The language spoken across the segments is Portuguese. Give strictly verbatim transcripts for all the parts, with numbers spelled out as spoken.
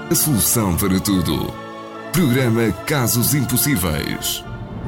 A solução para tudo. Programa Casos Impossíveis.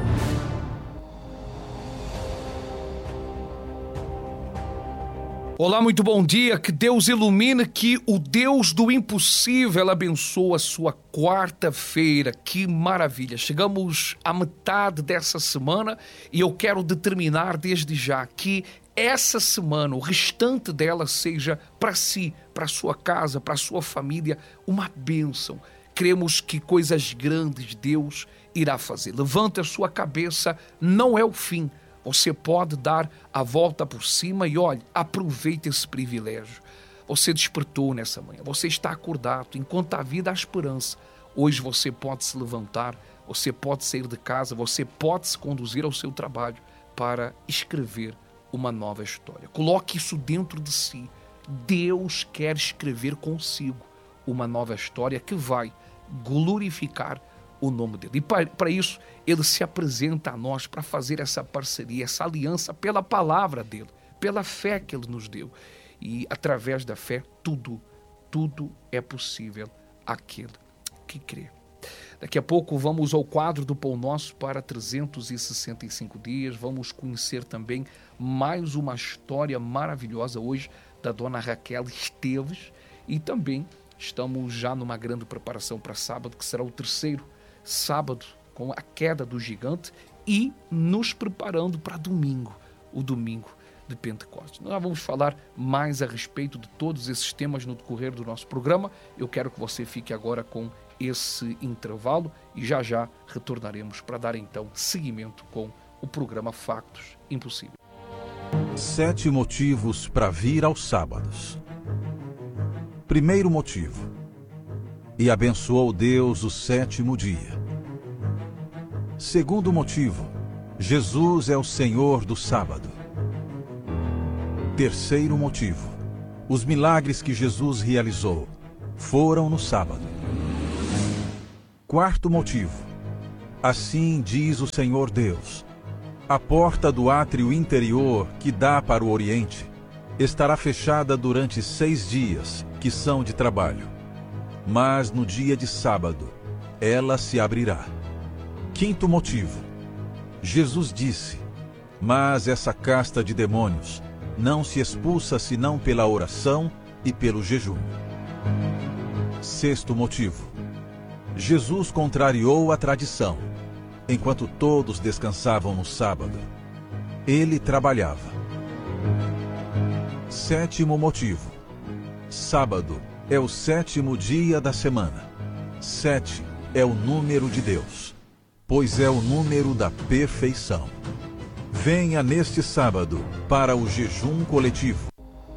Olá, muito bom dia, que Deus ilumine, que o Deus do impossível abençoe a sua quarta-feira. Que maravilha! Chegamos à metade dessa semana e eu quero determinar desde já que essa semana, o restante dela, seja para si, para a sua casa, para a sua família, uma bênção. Cremos que coisas grandes Deus irá fazer. Levante a sua cabeça, não é o fim. Você pode dar a volta por cima e, olhe, aproveite esse privilégio. Você despertou nessa manhã, você está acordado. Enquanto há vida, há esperança. Hoje você pode se levantar, você pode sair de casa, você pode se conduzir ao seu trabalho para escrever uma nova história. Coloque isso dentro de si. Deus quer escrever consigo uma nova história que vai glorificar o nome dele. E para isso, ele se apresenta a nós para fazer essa parceria, essa aliança pela palavra dele, pela fé que ele nos deu. E através da fé, tudo, tudo é possível àquele que crê. Daqui a pouco vamos ao quadro do Pão Nosso para trezentos e sessenta e cinco dias. Vamos conhecer também mais uma história maravilhosa hoje da dona Raquel Esteves. E também estamos já numa grande preparação para sábado, que será o terceiro sábado com a queda do gigante, e nos preparando para domingo, o domingo de Pentecostes. Nós vamos falar mais a respeito de todos esses temas no decorrer do nosso programa. Eu quero que você fique agora com esse intervalo e já já retornaremos para dar então seguimento com o programa Factos Impossíveis. Sete motivos para vir aos sábados. Primeiro motivo: e abençoou Deus o sétimo dia. Segundo motivo: Jesus é o Senhor do sábado. Terceiro motivo: os milagres que Jesus realizou foram no sábado. Quarto motivo: assim diz o Senhor Deus: a porta do átrio interior que dá para o Oriente estará fechada durante seis dias, que são de trabalho. Mas no dia de sábado, ela se abrirá. Quinto motivo: Jesus disse: mas essa casta de demônios não se expulsa senão pela oração e pelo jejum. Sexto motivo: Jesus contrariou a tradição. Enquanto todos descansavam no sábado, ele trabalhava. Sétimo motivo: sábado é o sétimo dia da semana. Sete é o número de Deus, pois é o número da perfeição. Venha neste sábado para o jejum coletivo.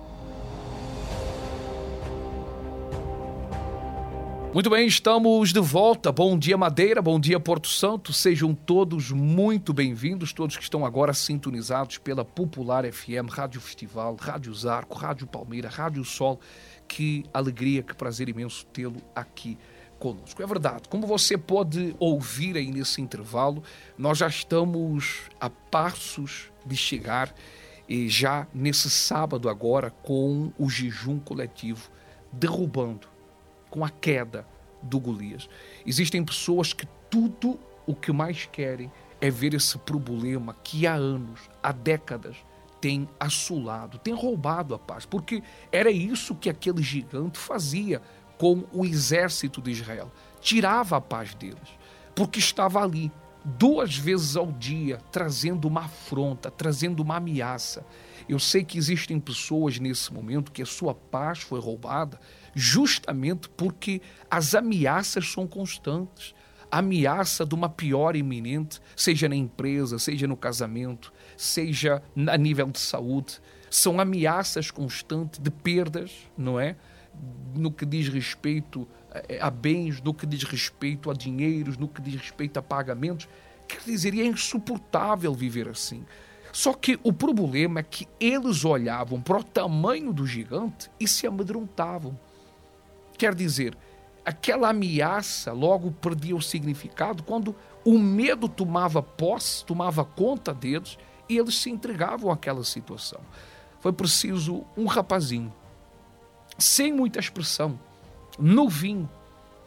Muito bem, estamos de volta. Bom dia, Madeira, bom dia, Porto Santo. Sejam todos muito bem-vindos, todos que estão agora sintonizados pela Popular F M, Rádio Festival, Rádio Zarco, Rádio Palmeira, Rádio Sol. Que alegria, que prazer imenso tê-lo aqui conosco. É verdade, como você pode ouvir aí nesse intervalo, nós já estamos a passos de chegar e já nesse sábado agora com o jejum coletivo, derrubando com a queda do Golias. Existem pessoas que tudo o que mais querem é ver esse problema que há anos, há décadas, tem assolado, tem roubado a paz, porque era isso que aquele gigante fazia com o exército de Israel. Tirava a paz deles, porque estava ali duas vezes ao dia, trazendo uma afronta, trazendo uma ameaça. Eu sei que existem pessoas nesse momento que a sua paz foi roubada justamente porque as ameaças são constantes. A ameaça de uma piora iminente, seja na empresa, seja no casamento, seja a nível de saúde. São ameaças constantes de perdas, não é? No que diz respeito a bens, no que diz respeito a dinheiros, no que diz respeito a pagamentos. Quer dizer, é insuportável viver assim. Só que o problema é que eles olhavam para o tamanho do gigante e se amedrontavam. Quer dizer, aquela ameaça logo perdia o significado quando o medo tomava posse, tomava conta deles e eles se entregavam àquela situação. Foi preciso um rapazinho, sem muita expressão, novinho,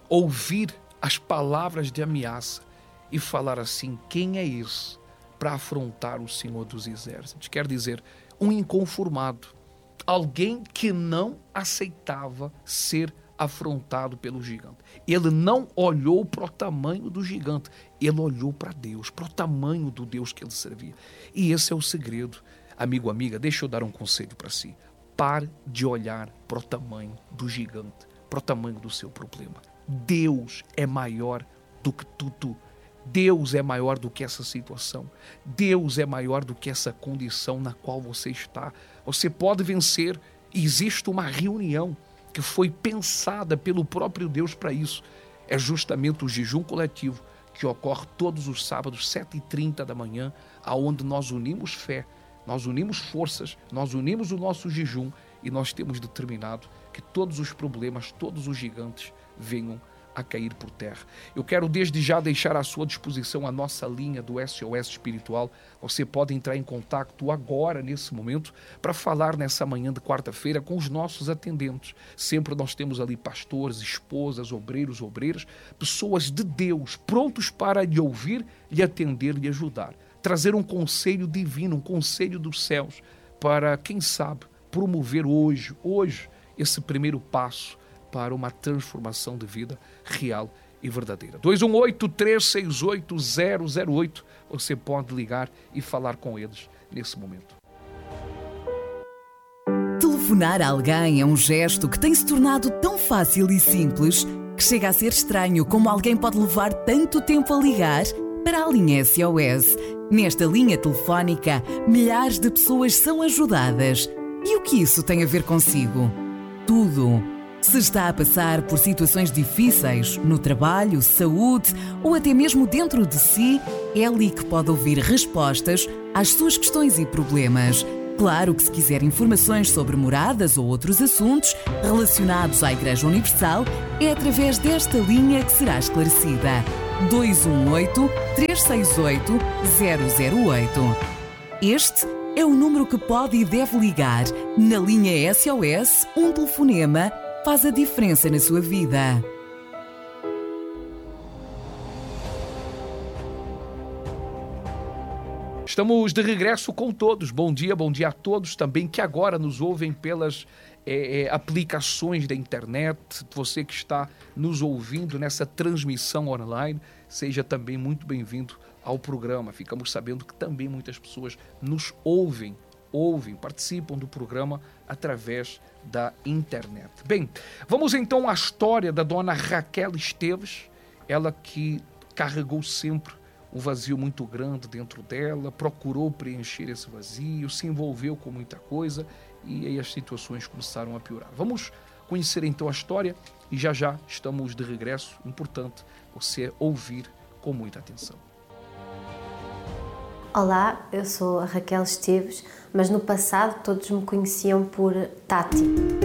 ouvir as palavras de ameaça e falar assim: quem é esse para afrontar o Senhor dos Exércitos? Quer dizer, um inconformado, alguém que não aceitava ser afrontado pelo gigante. Ele não olhou para o tamanho do gigante, ele olhou para Deus, para o tamanho do Deus que ele servia. E esse é o segredo. Amigo, amiga, deixa eu dar um conselho para si. Pare de olhar para o tamanho do gigante, para o tamanho do seu problema. Deus é maior do que tudo. Deus é maior do que essa situação. Deus é maior do que essa condição na qual você está. Você pode vencer. Existe uma reunião que foi pensada pelo próprio Deus para isso. É justamente o jejum coletivo que ocorre todos os sábados, sete e trinta da manhã, aonde nós unimos fé, nós unimos forças, nós unimos o nosso jejum e nós temos determinado que todos os problemas, todos os gigantes venham a cair por terra. Eu quero desde já deixar à sua disposição a nossa linha do S O S Espiritual. Você pode entrar em contato agora, nesse momento, para falar nessa manhã de quarta-feira com os nossos atendentes. Sempre nós temos ali pastores, esposas, obreiros, obreiras, pessoas de Deus, prontos para lhe ouvir, lhe atender, lhe ajudar. Trazer um conselho divino, um conselho dos céus, para, quem sabe, promover hoje, hoje, esse primeiro passo para uma transformação de vida real e verdadeira. dois um oito, três seis oito, zero zero oito. Você pode ligar e falar com eles nesse momento. Telefonar a alguém é um gesto que tem se tornado tão fácil e simples que chega a ser estranho como alguém pode levar tanto tempo a ligar para a linha S O S. Nesta linha telefónica, milhares de pessoas são ajudadas. E o que isso tem a ver consigo? Tudo. Se está a passar por situações difíceis no trabalho, saúde ou até mesmo dentro de si, é ali que pode ouvir respostas às suas questões e problemas. Claro que se quiser informações sobre moradas ou outros assuntos relacionados à Igreja Universal, é através desta linha que será esclarecida. dois um oito, três seis oito, zero zero oito. Este é o número que pode e deve ligar. Na linha S O S, um telefonema faz a diferença na sua vida. Estamos de regresso com todos. Bom dia, bom dia a todos também que agora nos ouvem pelas é, é, aplicações da internet. Você que está nos ouvindo nessa transmissão online, seja também muito bem-vindo ao programa. Ficamos sabendo que também muitas pessoas nos ouvem, ouvem, participam do programa através da internet. Bem, vamos então à história da dona Raquel Esteves, ela que carregou sempre um vazio muito grande dentro dela, procurou preencher esse vazio, se envolveu com muita coisa e aí as situações começaram a piorar. Vamos conhecer então a história e já já estamos de regresso. Importante você ouvir com muita atenção. Olá, eu sou a Raquel Esteves, mas no passado todos me conheciam por Tati.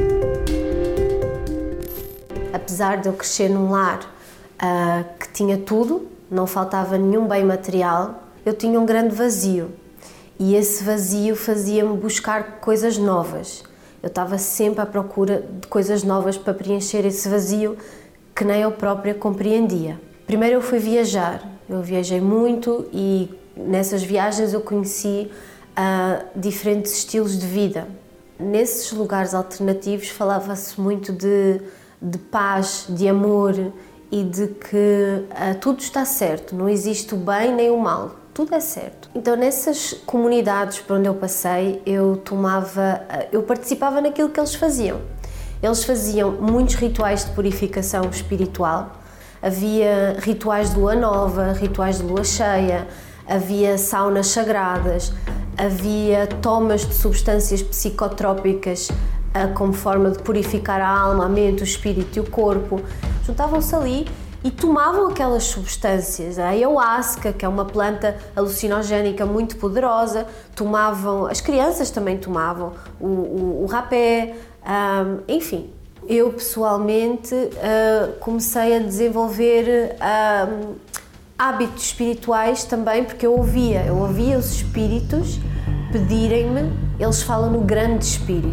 Apesar de eu crescer num lar uh, que tinha tudo, não faltava nenhum bem material, eu tinha um grande vazio. E esse vazio fazia-me buscar coisas novas. Eu estava sempre à procura de coisas novas para preencher esse vazio que nem eu própria compreendia. Primeiro eu fui viajar, eu viajei muito e nessas viagens eu conheci uh, diferentes estilos de vida. Nesses lugares alternativos falava-se muito de, de paz, de amor e de que uh, tudo está certo, não existe o bem nem o mal, tudo é certo. Então nessas comunidades por onde eu passei, eu tomava, uh, eu participava naquilo que eles faziam. Eles faziam muitos rituais de purificação espiritual, havia rituais de lua nova, rituais de lua cheia, havia saunas sagradas, havia tomas de substâncias psicotrópicas como forma de purificar a alma, a mente, o espírito e o corpo. Juntavam-se ali e tomavam aquelas substâncias. A ayahuasca, que é uma planta alucinogénica muito poderosa, tomavam, as crianças também tomavam, o, o, o rapé, um, enfim. Eu pessoalmente uh, comecei a desenvolver uh, hábitos espirituais também, porque eu ouvia, eu ouvia os espíritos pedirem-me, eles falam no grande espírito.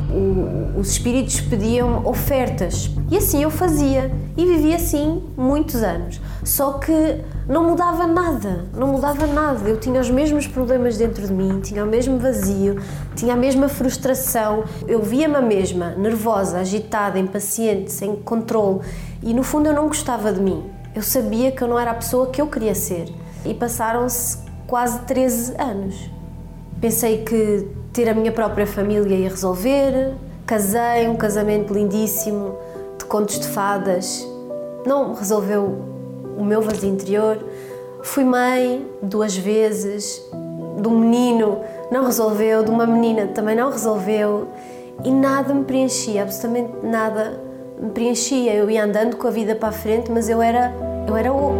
O, os espíritos pediam ofertas e assim eu fazia e vivi assim muitos anos. Só que não mudava nada, não mudava nada. Eu tinha os mesmos problemas dentro de mim, tinha o mesmo vazio, tinha a mesma frustração. Eu via-me a mesma, nervosa, agitada, impaciente, sem controle e no fundo eu não gostava de mim. Eu sabia que eu não era a pessoa que eu queria ser e passaram-se quase treze anos. Pensei que ter a minha própria família ia resolver, casei, um casamento lindíssimo, de contos de fadas, não resolveu o meu vazio interior. Fui mãe duas vezes, de um menino, não resolveu, de uma menina também não resolveu e nada me preenchia, absolutamente nada me preenchia. Eu ia andando com a vida para a frente, mas eu era, eu era oca.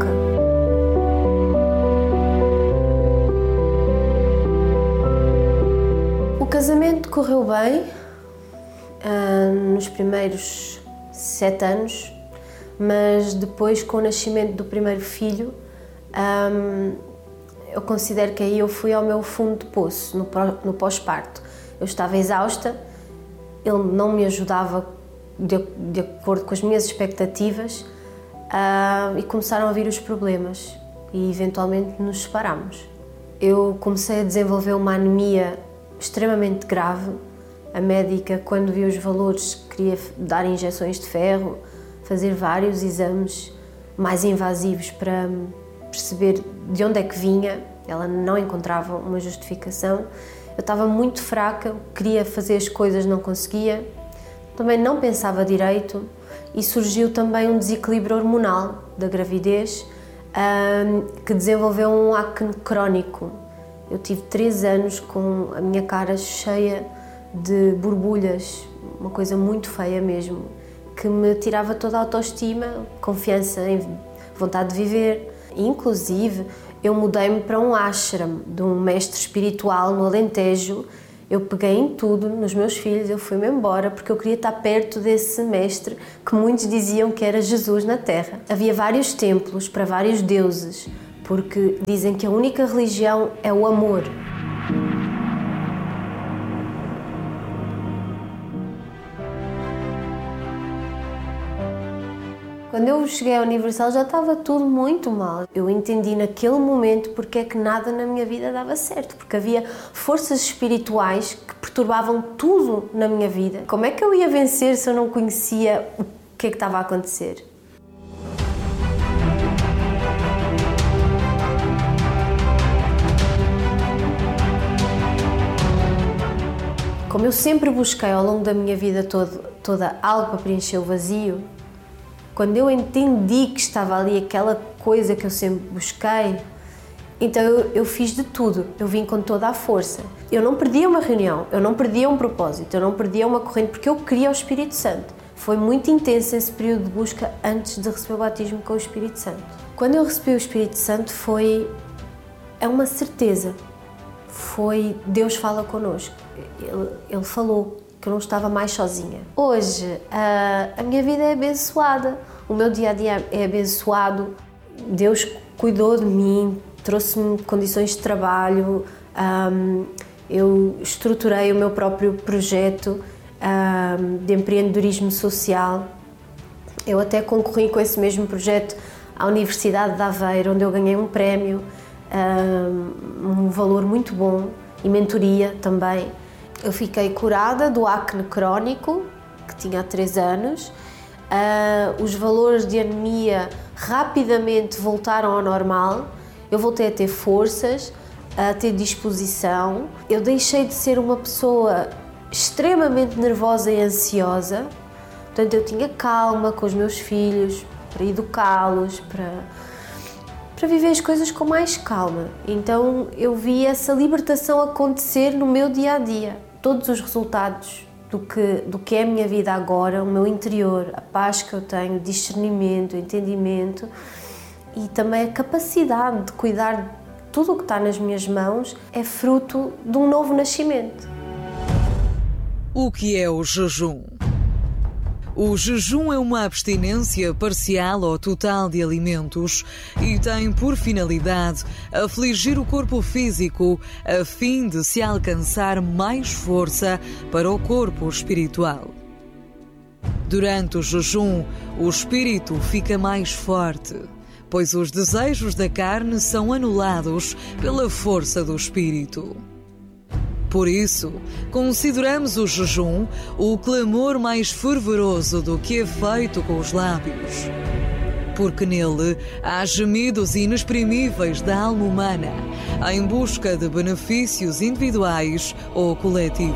O casamento correu bem uh, nos primeiros sete anos, mas depois, com o nascimento do primeiro filho, um, eu considero que aí eu fui ao meu fundo de poço, no, no pós-parto. Eu estava exausta, ele não me ajudava de, de acordo com as minhas expectativas uh, e começaram a vir os problemas e eventualmente nos separámos. Eu comecei a desenvolver uma anemia extremamente grave. A médica, quando viu os valores, queria dar injeções de ferro, fazer vários exames mais invasivos para perceber de onde é que vinha. Ela não encontrava uma justificação. Eu estava muito fraca, queria fazer as coisas, não conseguia. Também não pensava direito e surgiu também um desequilíbrio hormonal da gravidez que desenvolveu um acne crónico. Eu tive três anos com a minha cara cheia de borbulhas, uma coisa muito feia mesmo, que me tirava toda a autoestima, confiança em vontade de viver. Inclusive, eu mudei-me para um ashram de um mestre espiritual no Alentejo. Eu peguei em tudo, nos meus filhos, eu fui-me embora porque eu queria estar perto desse mestre que muitos diziam que era Jesus na Terra. Havia vários templos para vários deuses, porque dizem que a única religião é o amor. Quando eu cheguei à Universal já estava tudo muito mal. Eu entendi naquele momento porque é que nada na minha vida dava certo, porque havia forças espirituais que perturbavam tudo na minha vida. Como é que eu ia vencer se eu não conhecia o que é que estava a acontecer? Como eu sempre busquei ao longo da minha vida todo, toda algo para preencher o vazio, quando eu entendi que estava ali aquela coisa que eu sempre busquei, então eu, eu fiz de tudo, eu vim com toda a força. Eu não perdia uma reunião, eu não perdia um propósito, eu não perdia uma corrente, porque eu queria o Espírito Santo. Foi muito intenso esse período de busca antes de receber o batismo com o Espírito Santo. Quando eu recebi o Espírito Santo foi é uma certeza, foi Deus fala connosco, Ele, ele falou que eu não estava mais sozinha. Hoje a, a minha vida é abençoada, o meu dia-a-dia é abençoado, Deus cuidou de mim, trouxe-me condições de trabalho, um, eu estruturei o meu próprio projeto um, de empreendedorismo social. Eu até concorri com esse mesmo projeto à Universidade de Aveiro, onde eu ganhei um prémio, um, um valor muito bom, e mentoria também. Eu fiquei curada do acne crónico, que tinha há três anos. Uh, os valores de anemia rapidamente voltaram ao normal. Eu voltei a ter forças, a ter disposição. Eu deixei de ser uma pessoa extremamente nervosa e ansiosa. Portanto, eu tinha calma com os meus filhos, para educá-los, para, para viver as coisas com mais calma. Então, eu vi essa libertação acontecer no meu dia-a-dia. Todos os resultados do que, do que é a minha vida agora, o meu interior, a paz que eu tenho, o discernimento, o entendimento e também a capacidade de cuidar de tudo o que está nas minhas mãos, é fruto de um novo nascimento. O que é o jejum? O jejum é uma abstinência parcial ou total de alimentos e tem por finalidade afligir o corpo físico a fim de se alcançar mais força para o corpo espiritual. Durante o jejum, o espírito fica mais forte, pois os desejos da carne são anulados pela força do espírito. Por isso, consideramos o jejum o clamor mais fervoroso do que é feito com os lábios. Porque nele há gemidos inexprimíveis da alma humana em busca de benefícios individuais ou coletivos.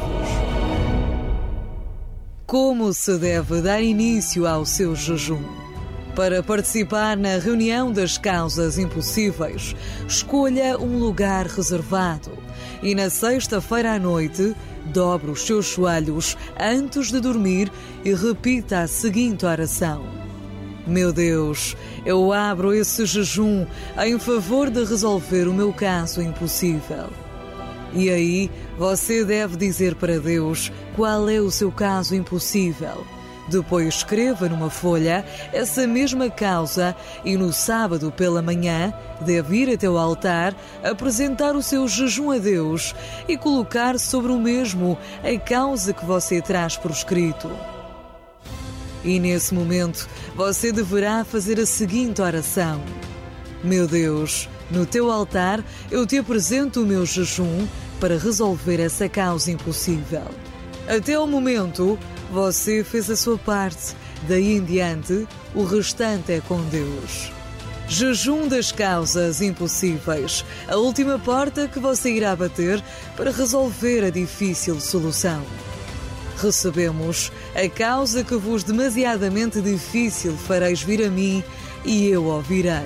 Como se deve dar início ao seu jejum? Para participar na reunião das causas impossíveis, escolha um lugar reservado e na sexta-feira à noite, dobre os seus joelhos antes de dormir e repita a seguinte oração: Meu Deus, eu abro esse jejum em favor de resolver o meu caso impossível. E aí, você deve dizer para Deus qual é o seu caso impossível. Depois escreva numa folha essa mesma causa e no sábado pela manhã deve ir até o altar, apresentar o seu jejum a Deus e colocar sobre o mesmo a causa que você traz por escrito. E nesse momento você deverá fazer a seguinte oração: Meu Deus, no teu altar eu te apresento o meu jejum para resolver essa causa impossível. Até o momento, você fez a sua parte, daí em diante, o restante é com Deus. Jejum das causas impossíveis, a última porta que você irá bater para resolver a difícil solução. Recebemos a causa que vos demasiadamente difícil fareis vir a mim e eu ouvirei.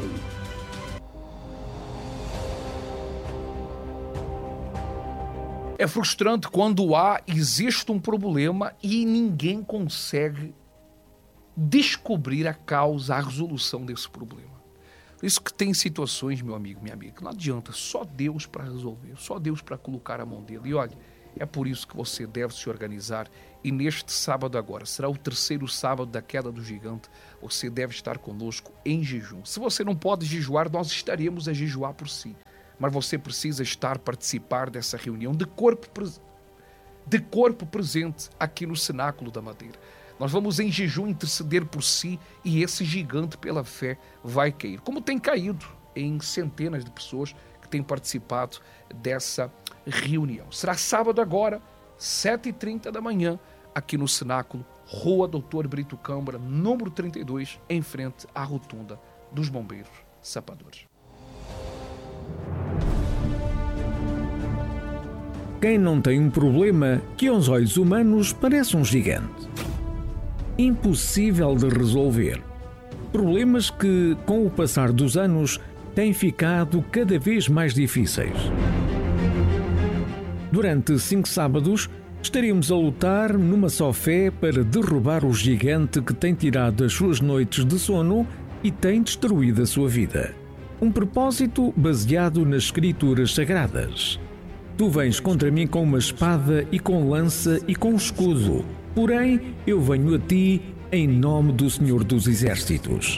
É frustrante quando há, existe um problema e ninguém consegue descobrir a causa, a resolução desse problema. Por isso que tem situações, meu amigo, minha amiga, que não adianta, só Deus para resolver, só Deus para colocar a mão dele. E olha, é por isso que você deve se organizar e neste sábado agora, será o terceiro sábado da queda do gigante, você deve estar conosco em jejum. Se você não pode jejuar, nós estaremos a jejuar por si. Mas você precisa estar, participar dessa reunião de corpo, de corpo presente aqui no Cenáculo da Madeira. Nós vamos em jejum interceder por si e esse gigante pela fé vai cair. Como tem caído em centenas de pessoas que têm participado dessa reunião. Será sábado agora, sete e trinta da manhã, aqui no Cenáculo, Rua Doutor Brito Câmara, número trinta e dois, em frente à rotunda dos Bombeiros Sapadores. Quem não tem um problema que aos olhos humanos parece um gigante. Impossível de resolver. Problemas que, com o passar dos anos, têm ficado cada vez mais difíceis. Durante cinco sábados, estaremos a lutar numa só fé para derrubar o gigante que tem tirado as suas noites de sono e tem destruído a sua vida. Um propósito baseado nas Escrituras Sagradas. Tu vens contra mim com uma espada e com lança e com escudo, porém eu venho a ti em nome do Senhor dos Exércitos.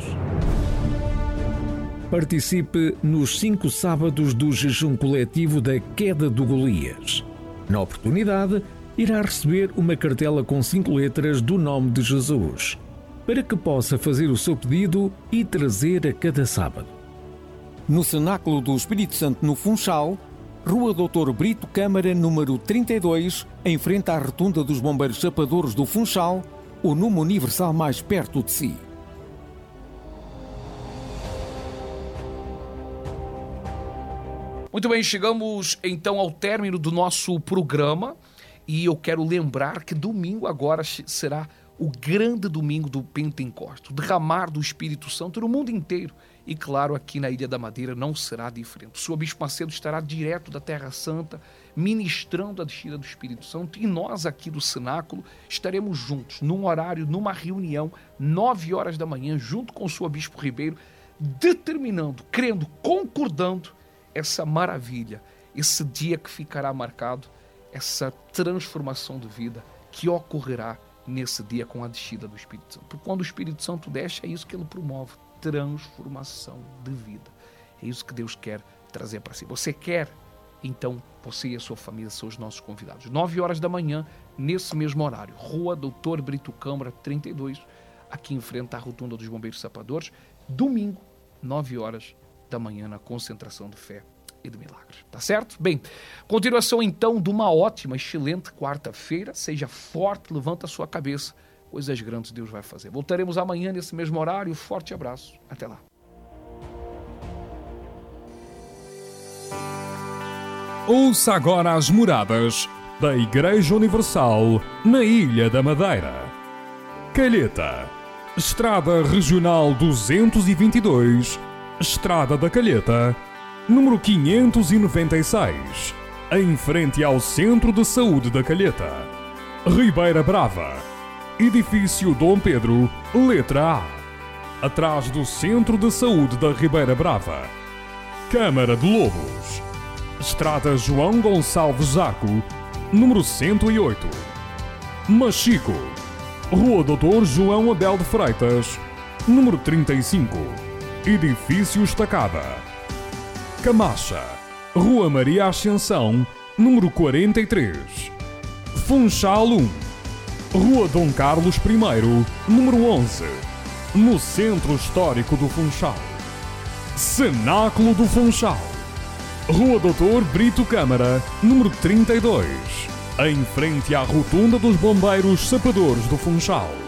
Participe nos cinco sábados do jejum coletivo da queda do Golias. Na oportunidade, irá receber uma cartela com cinco letras do nome de Jesus, para que possa fazer o seu pedido e trazer a cada sábado. No Cenáculo do Espírito Santo no Funchal, Rua Doutor Brito Câmara, número trinta e dois, em frente à rotunda dos Bombeiros Sapadores do Funchal, o número universal mais perto de si. Muito bem, chegamos então ao término do nosso programa e eu quero lembrar que domingo agora será o grande domingo do Pentecostes, o derramar do Espírito Santo no mundo inteiro. E claro, aqui na Ilha da Madeira não será diferente. O senhor Bispo Macedo estará direto da Terra Santa, ministrando a descida do Espírito Santo. E nós aqui do Cenáculo estaremos juntos, num horário, numa reunião, nove horas da manhã, junto com o senhor Bispo Ribeiro, determinando, crendo, concordando essa maravilha, esse dia que ficará marcado, essa transformação de vida que ocorrerá nesse dia com a descida do Espírito Santo. Porque quando o Espírito Santo desce, é isso que ele promove, transformação de vida. É isso que Deus quer trazer para si. Você quer? Então, você e a sua família são os nossos convidados. nove horas da manhã, nesse mesmo horário. Rua Doutor Brito Câmara, trinta e dois, aqui em frente à Rotunda dos Bombeiros Sapadores. Domingo, nove horas da manhã, na concentração de fé e de milagres. Tá certo? Bem, continuação então de uma ótima, excelente quarta-feira. Seja forte, levanta a sua cabeça. Coisas grandes Deus vai fazer. Voltaremos amanhã nesse mesmo horário. Forte abraço. Até lá. Ouça agora as moradas da Igreja Universal na Ilha da Madeira. Calheta, Estrada Regional duzentos e vinte e dois, Estrada da Calheta, número quinhentos e noventa e seis, em frente ao Centro de Saúde da Calheta. Ribeira Brava, Edifício Dom Pedro, letra A, atrás do Centro de Saúde da Ribeira Brava. Câmara de Lobos, Estrada João Gonçalves Zaco, número cento e oito. Machico, Rua Doutor João Abel de Freitas, número trinta e cinco, Edifício Estacada. Camacha, Rua Maria Ascensão, número quarenta e três. Funchal um, Rua Dom Carlos I, número onze, no Centro Histórico do Funchal. Cenáculo do Funchal, Rua Doutor Brito Câmara, número trinta e dois, em frente à Rotunda dos Bombeiros Sapadores do Funchal.